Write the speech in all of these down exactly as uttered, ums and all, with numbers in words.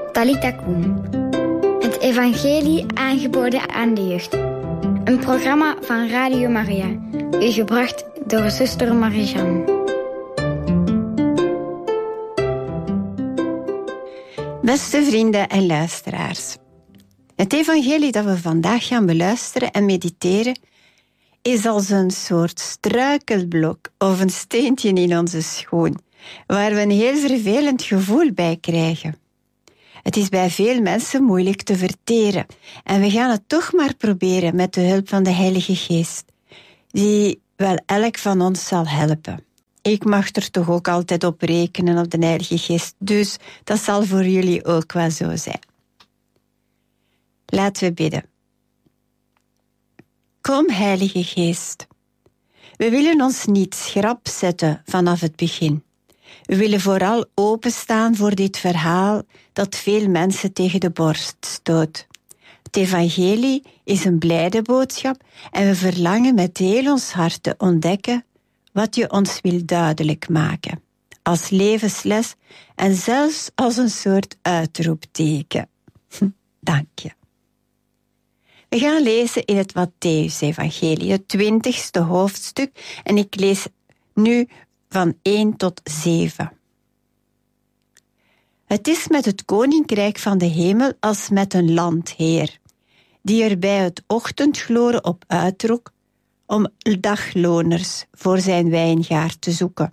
Talita Kum. Het evangelie aangeboden aan de jeugd. Een programma van Radio Maria. U gebracht door zuster Marie-Jeanne. Beste vrienden en luisteraars. Het evangelie dat we vandaag gaan beluisteren en mediteren is als een soort struikelblok of een steentje in onze schoen, waar we een heel vervelend gevoel bij krijgen. Het is bij veel mensen moeilijk te verteren en we gaan het toch maar proberen met de hulp van de Heilige Geest, die wel elk van ons zal helpen. Ik mag er toch ook altijd op rekenen op de Heilige Geest, dus dat zal voor jullie ook wel zo zijn. Laten we bidden. Kom, Heilige Geest. We willen ons niet schrap zetten vanaf het begin. We willen vooral openstaan voor dit verhaal dat veel mensen tegen de borst stoot. Het evangelie is een blijde boodschap en we verlangen met heel ons hart te ontdekken wat je ons wil duidelijk maken. Als levensles en zelfs als een soort uitroepteken. Dank je. We gaan lezen in het Mattheüs-evangelie, het twintigste hoofdstuk, en ik lees nu van één tot zeven. Het is met het koninkrijk van de hemel als met een landheer, die er bij het ochtendgloren op uittrok om dagloners voor zijn wijngaard te zoeken.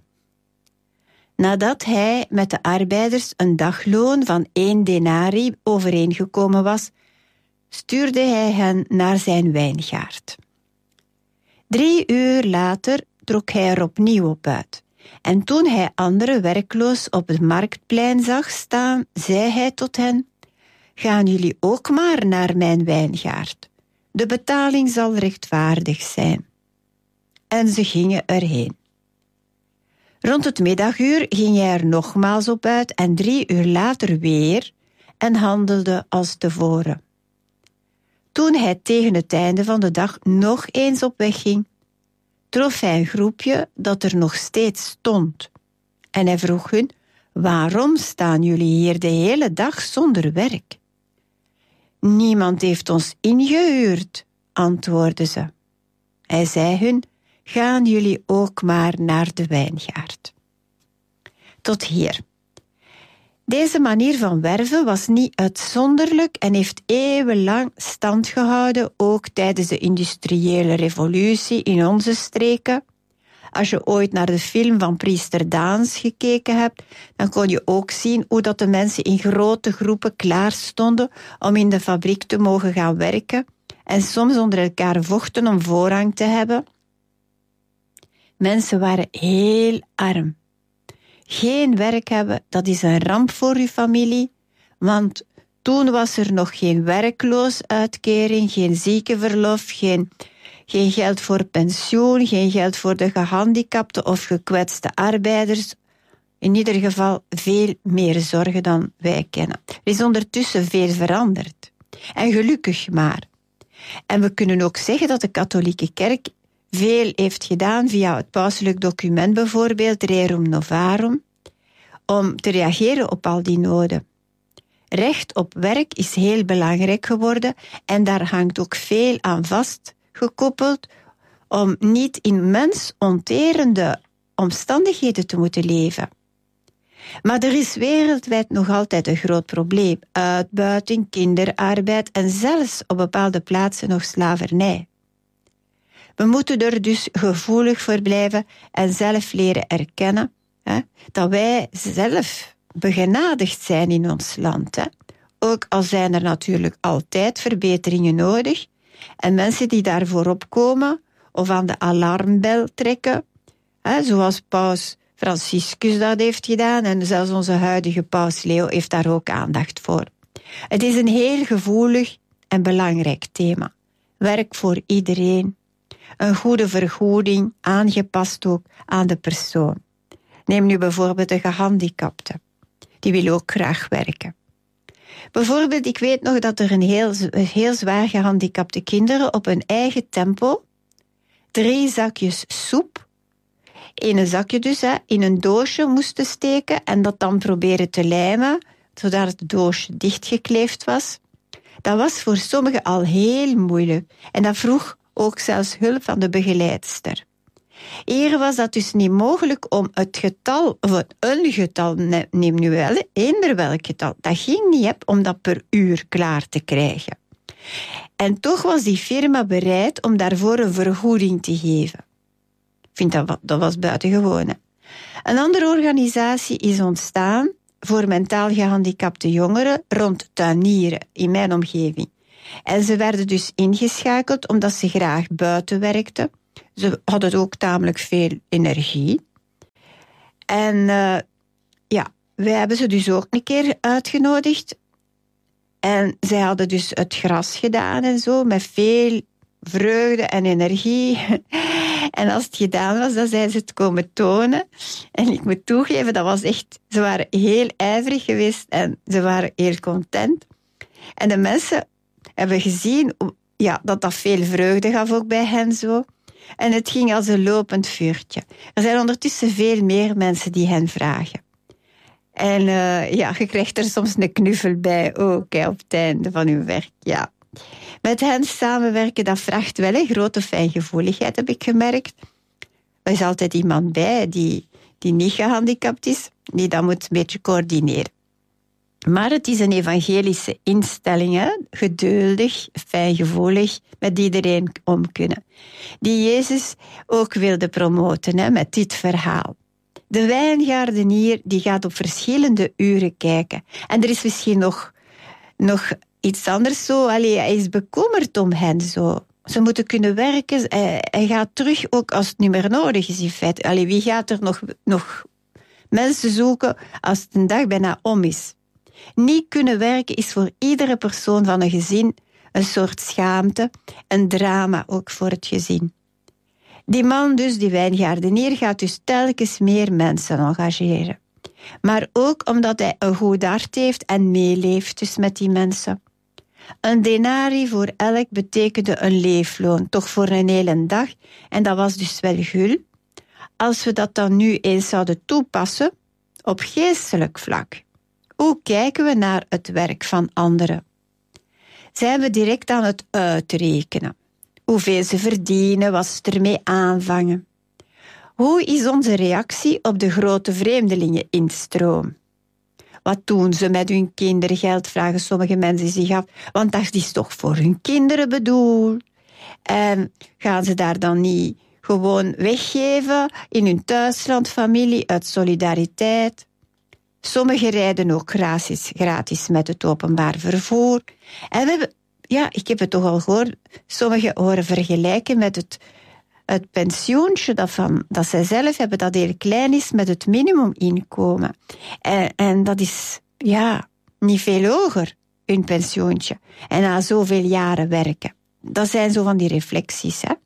Nadat hij met de arbeiders een dagloon van één denari overeengekomen was, stuurde hij hen naar zijn wijngaard. Drie uur later trok hij er opnieuw op uit. En toen hij anderen werkloos op het marktplein zag staan, zei hij tot hen: gaan jullie ook maar naar mijn wijngaard. De betaling zal rechtvaardig zijn. En ze gingen erheen. Rond het middaguur ging hij er nogmaals op uit en drie uur later weer en handelde als tevoren. Toen hij tegen het einde van de dag nog eens op weg ging, trof hij een groepje dat er nog steeds stond. En hij vroeg hun: waarom staan jullie hier de hele dag zonder werk? Niemand heeft ons ingehuurd, antwoordden ze. Hij zei hun: gaan jullie ook maar naar de wijngaard. Tot hier. Deze manier van werven was niet uitzonderlijk en heeft eeuwenlang stand gehouden, ook tijdens de industriële revolutie in onze streken. Als je ooit naar de film van priester Daans gekeken hebt, dan kon je ook zien hoe dat de mensen in grote groepen klaar stonden om in de fabriek te mogen gaan werken en soms onder elkaar vochten om voorrang te hebben. Mensen waren heel arm. Geen werk hebben, dat is een ramp voor uw familie, want toen was er nog geen werkloosuitkering, geen ziekenverlof, geen, geen geld voor pensioen, geen geld voor de gehandicapte of gekwetste arbeiders. In ieder geval veel meer zorgen dan wij kennen. Er is ondertussen veel veranderd. En gelukkig maar. En we kunnen ook zeggen dat de katholieke kerk veel heeft gedaan via het pauselijk document bijvoorbeeld, Rerum Novarum, om te reageren op al die noden. Recht op werk is heel belangrijk geworden en daar hangt ook veel aan vastgekoppeld om niet in mensonterende omstandigheden te moeten leven. Maar er is wereldwijd nog altijd een groot probleem: uitbuiting, kinderarbeid en zelfs op bepaalde plaatsen nog slavernij. We moeten er dus gevoelig voor blijven en zelf leren erkennen hè, dat wij zelf begenadigd zijn in ons land. Hè. Ook al zijn er natuurlijk altijd verbeteringen nodig en mensen die daarvoor opkomen of aan de alarmbel trekken, hè, zoals paus Franciscus dat heeft gedaan en zelfs onze huidige paus Leo heeft daar ook aandacht voor. Het is een heel gevoelig en belangrijk thema. Werk voor iedereen. Een goede vergoeding, aangepast ook aan de persoon. Neem nu bijvoorbeeld de gehandicapte. Die wil ook graag werken. Bijvoorbeeld, ik weet nog dat er een heel, heel zwaar gehandicapte kinderen op hun eigen tempo drie zakjes soep in een zakje dus, hè, in een doosje moesten steken en dat dan proberen te lijmen zodat het doosje dichtgekleefd was. Dat was voor sommigen al heel moeilijk en dat vroeg ook zelfs hulp van de begeleidster. Hier was dat dus niet mogelijk om het getal, of een getal, neem nu wel, eender welk getal, dat ging niet hè, om dat per uur klaar te krijgen. En toch was die firma bereid om daarvoor een vergoeding te geven. Ik vind dat, dat was buitengewoon. Hè. Een andere organisatie is ontstaan voor mentaal gehandicapte jongeren rond Tuinieren in mijn omgeving. En ze werden dus ingeschakeld omdat ze graag buiten werkten. Ze hadden ook tamelijk veel energie. En uh, ja, wij hebben ze dus ook een keer uitgenodigd. En zij hadden dus het gras gedaan en zo, met veel vreugde en energie. En als het gedaan was, dan zijn ze het komen tonen. En ik moet toegeven, dat was echt... Ze waren heel ijverig geweest en ze waren heel content. En de mensen hebben gezien ja, dat dat veel vreugde gaf ook bij hen zo. En het ging als een lopend vuurtje. Er zijn ondertussen veel meer mensen die hen vragen. En uh, ja, je krijgt er soms een knuffel bij ook hè, op het einde van je werk. Ja. Met hen samenwerken, dat vraagt wel een grote fijngevoeligheid, heb ik gemerkt. Er is altijd iemand bij die, die niet gehandicapt is, die dat moet een beetje coördineren. Maar het is een evangelische instelling, hè? Geduldig, fijngevoelig, met iedereen om kunnen. Die Jezus ook wilde promoten hè, met dit verhaal. De wijngaardenier die gaat op verschillende uren kijken. En er is misschien nog, nog iets anders zo. Allee, hij is bekommerd om hen zo. Ze moeten kunnen werken. Hij, hij gaat terug ook als het niet meer nodig is in feite. Allee, wie gaat er nog, nog mensen zoeken als het een dag bijna om is? Niet kunnen werken is voor iedere persoon van een gezin een soort schaamte, een drama ook voor het gezin. Die man dus, die wijngaardenier, gaat dus telkens meer mensen engageren. Maar ook omdat hij een goed hart heeft en meeleeft dus met die mensen. Een denari voor elk betekende een leefloon, toch voor een hele dag. En dat was dus wel gul. Als we dat dan nu eens zouden toepassen op geestelijk vlak. Hoe kijken we naar het werk van anderen? Zijn we direct aan het uitrekenen? Hoeveel ze verdienen, wat ze ermee aanvangen? Hoe is onze reactie op de grote vreemdelingeninstroom? Wat doen ze met hun kindergeld, vragen sommige mensen zich af. Want dat is toch voor hun kinderen bedoeld? En gaan ze daar dan niet gewoon weggeven in hun thuisland, familie, uit solidariteit? Sommigen rijden ook gratis, gratis met het openbaar vervoer. En we hebben, ja, ik heb het toch al gehoord, sommigen horen vergelijken met het, het pensioentje dat, van, dat zij zelf hebben, dat heel klein is, met het minimuminkomen. En, en dat is, ja, niet veel hoger, hun pensioentje. En na zoveel jaren werken. Dat zijn zo van die reflecties, hè.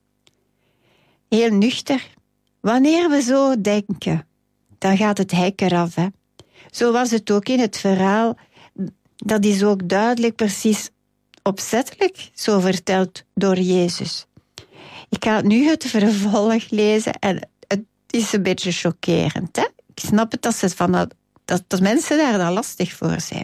Heel nuchter. Wanneer we zo denken, dan gaat het hek eraf, hè. Zo was het ook in het verhaal. Dat is ook duidelijk precies opzettelijk zo verteld door Jezus. Ik ga nu het vervolg lezen en het is een beetje chockerend. Hè? Ik snap het dat, ze van dat, dat, dat mensen daar dan lastig voor zijn.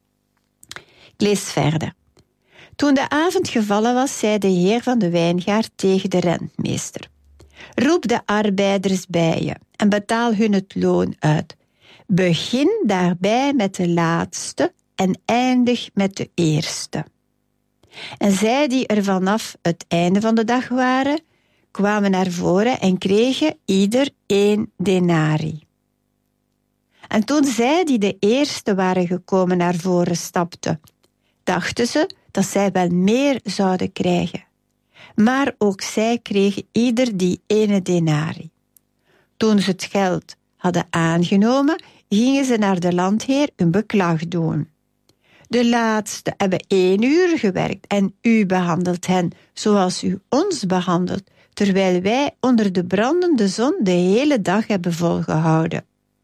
Ik lees verder. Toen de avond gevallen was, zei de heer van de wijngaard tegen de rentmeester. Roep de arbeiders bij je en betaal hun het loon uit. Begin daarbij met de laatste en eindig met de eerste. En zij die er vanaf het einde van de dag waren, kwamen naar voren en kregen ieder één denari. En toen zij die de eerste waren gekomen naar voren stapten, dachten ze dat zij wel meer zouden krijgen. Maar ook zij kregen ieder die ene denari. Toen ze het geld hadden aangenomen, gingen ze naar de landheer hun beklag doen. De laatste hebben één uur gewerkt en u behandelt hen zoals u ons behandelt, terwijl wij onder de brandende zon de hele dag hebben volgehouden.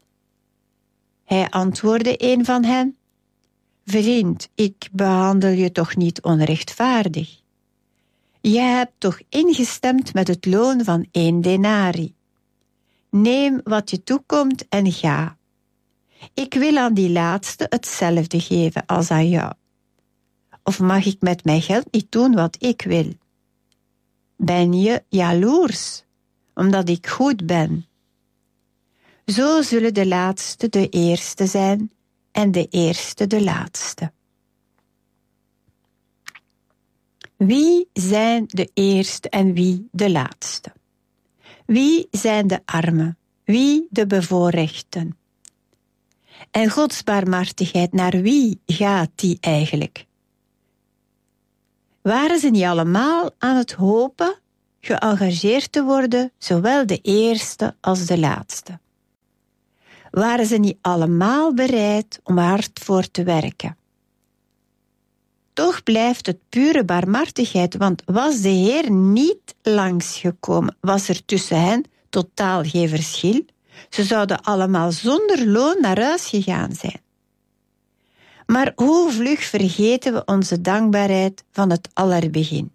Hij antwoordde een van hen, vriend, ik behandel je toch niet onrechtvaardig? Je hebt toch ingestemd met het loon van één denari. Neem wat je toekomt en ga. Ik wil aan die laatste hetzelfde geven als aan jou. Of mag ik met mijn geld niet doen wat ik wil? Ben je jaloers, omdat ik goed ben? Zo zullen de laatste de eerste zijn en de eerste de laatste. Wie zijn de eerste en wie de laatste? Wie zijn de armen? Wie de bevoorrechten? En Gods barmhartigheid, naar wie gaat die eigenlijk? Waren ze niet allemaal aan het hopen geëngageerd te worden, zowel de eerste als de laatste? Waren ze niet allemaal bereid om hard voor te werken? Toch blijft het pure barmhartigheid, want was de Heer niet langsgekomen, was er tussen hen totaal geen verschil. Ze zouden allemaal zonder loon naar huis gegaan zijn. Maar hoe vlug vergeten we onze dankbaarheid van het allerbegin.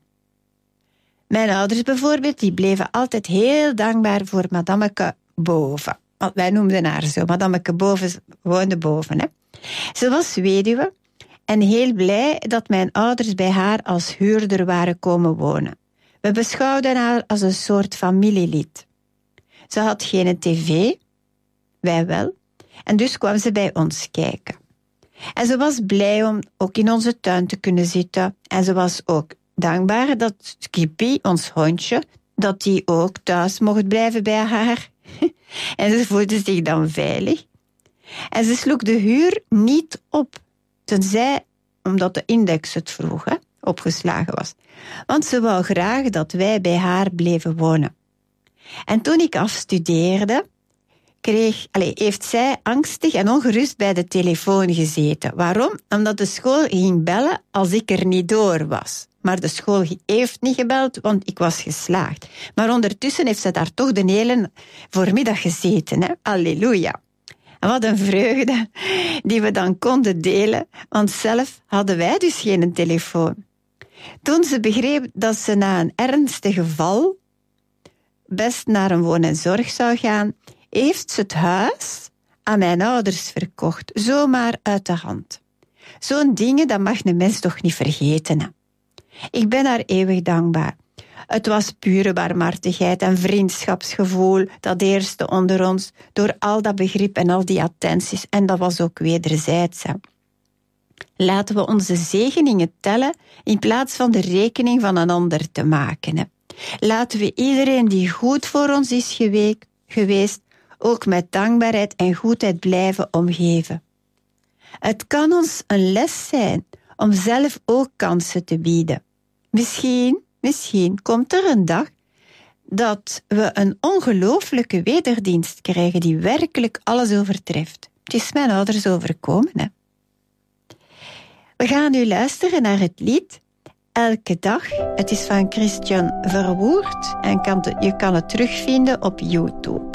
Mijn ouders bijvoorbeeld, die bleven altijd heel dankbaar voor madameke boven. Want wij noemden haar zo, madameke boven woonde boven. Hè. Ze was weduwe en heel blij dat mijn ouders bij haar als huurder waren komen wonen. We beschouwden haar als een soort familielid. Ze had geen tv, wij wel, en dus kwam ze bij ons kijken. En ze was blij om ook in onze tuin te kunnen zitten. En ze was ook dankbaar dat Skippy, ons hondje, dat die ook thuis mocht blijven bij haar. En ze voelde zich dan veilig. En ze sloeg de huur niet op, tenzij omdat de index het vroeg, hè, opgeslagen was. Want ze wou graag dat wij bij haar bleven wonen. En toen ik afstudeerde, kreeg, allez, heeft zij angstig en ongerust bij de telefoon gezeten. Waarom? Omdat de school ging bellen als ik er niet door was. Maar de school heeft niet gebeld, want ik was geslaagd. Maar ondertussen heeft ze daar toch de hele voormiddag gezeten. Hè? Halleluja. En wat een vreugde die we dan konden delen, want zelf hadden wij dus geen telefoon. Toen ze begreep dat ze na een ernstig geval best naar een woon- en zorg zou gaan, heeft ze het huis aan mijn ouders verkocht, zomaar uit de hand. Zo'n dingen, dat mag een mens toch niet vergeten. Hè? Ik ben haar eeuwig dankbaar. Het was pure barmhartigheid en vriendschapsgevoel dat eerste onder ons, door al dat begrip en al die attenties, en dat was ook wederzijds. Hè. Laten we onze zegeningen tellen in plaats van de rekening van een ander te maken. Hè. Laten we iedereen die goed voor ons is geweek, geweest, ook met dankbaarheid en goedheid blijven omgeven. Het kan ons een les zijn om zelf ook kansen te bieden. Misschien, misschien komt er een dag dat we een ongelooflijke wederdienst krijgen die werkelijk alles overtreft. Het is mijn ouders overkomen. Hè. We gaan nu luisteren naar het lied Elke Dag. Het is van Christian Verwoerd en kan de, je kan het terugvinden op YouTube.